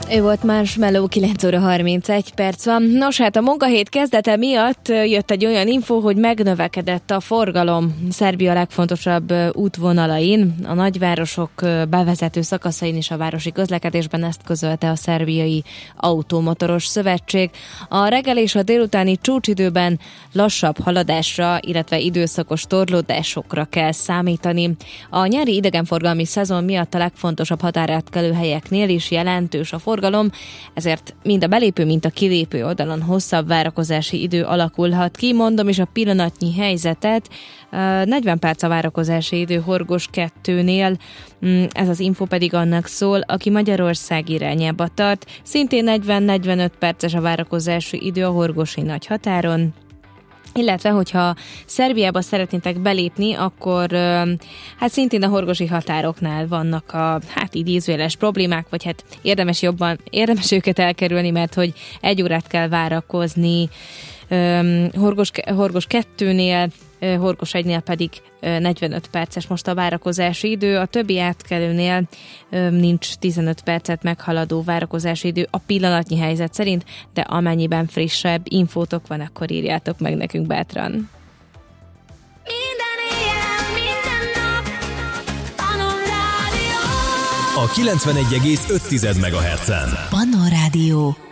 Ő volt Marshmello, 9 óra 31 perc van. Nos, hát a munkahét kezdete miatt jött egy olyan info, hogy megnövekedett a forgalom Szerbia legfontosabb útvonalain, a nagyvárosok bevezető szakaszain is a városi közlekedésben, ezt közölte a Szerbiai Automotoros Szövetség. A reggel és a délutáni csúcsidőben lassabb haladásra, illetve időszakos torlódásokra kell számítani. A nyári idegenforgalmi szezon miatt a legfontosabb határátkelő helyeknél is jelentős a forgalom, ezért mind a belépő, mind a kilépő oldalon hosszabb várakozási idő alakulhat ki. Mondom is a pillanatnyi helyzetet. 40 perc a várakozási idő Horgos 2-nél, ez az info pedig annak szól, aki Magyarország irányába tart. Szintén 40-45 perces a várakozási idő a horgosi nagy határon. Illetve, hogyha Szerbiába szeretnétek belépni, akkor hát szintén a horgosi határoknál vannak a idézőjeles problémák, vagy hát érdemes őket elkerülni, mert hogy 1 órát kell várakozni Horgos 2-nél, Horgos 1-nél pedig 45 perces most a várakozási idő, a többi átkelőnél nincs 15 percet meghaladó várakozási idő a pillanatnyi helyzet szerint, de amennyiben frissebb infótok van, akkor írjátok meg nekünk bátran. A 91,5 MHz-en Pannon Rádió.